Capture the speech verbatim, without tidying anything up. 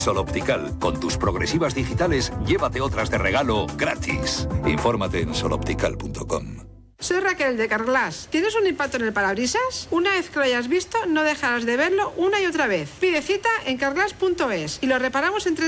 Sol Optical, con tus progresivas digitales, llévate otras de regalo gratis. Infórmate en sol optical punto com. Soy Raquel de Carglass. ¿Tienes un impacto en el parabrisas? Una vez que lo hayas visto, no dejarás de verlo una y otra vez. Pide cita en carglass punto es y lo reparamos en tres